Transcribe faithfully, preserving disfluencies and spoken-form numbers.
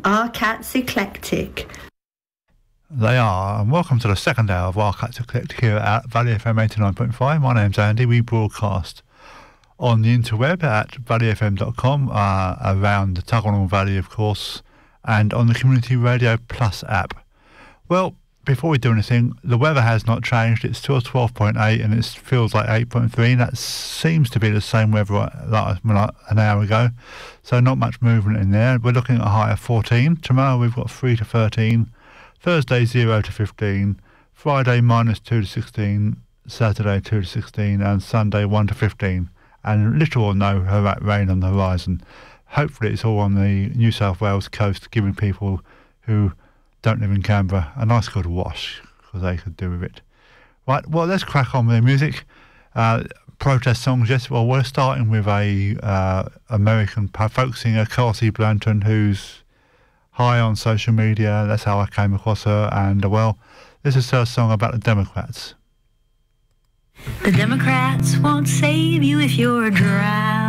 Our Cats Eclectic. They are, and welcome to the second hour of Our Cats Eclectic here at Valley F M eighty-nine point five. My name's Andy. We broadcast on the interweb at valley f m dot com, uh, around the Tuggeranong Valley, of course, and on the Community Radio Plus app. Well, before we do anything, the weather has not changed. It's still twelve point eight and it feels like eight point three. That seems to be the same weather like, like an hour ago, so not much movement in there. We're looking at a high of fourteen. Tomorrow we've got three to thirteen, Thursday zero to fifteen, Friday minus two to sixteen, Saturday two to sixteen, and Sunday one to fifteen. And little or no rain on the horizon. Hopefully it's all on the New South Wales coast, giving people who don't live in Canberra a nice good wash, because they could do with it. Right, well, let's crack on with the music. Uh, protest songs, yes. Well, we're starting with a uh, American folk singer, Kelsey Blanton, who's high on social media. That's how I came across her. And, uh, well, this is her song about the Democrats. The Democrats won't save you if you're dry.